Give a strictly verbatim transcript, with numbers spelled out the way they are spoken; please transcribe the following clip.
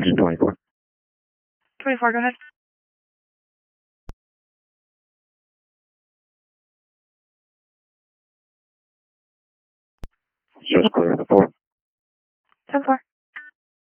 twenty-four. twenty-four, go ahead. Just clear the four. ten four.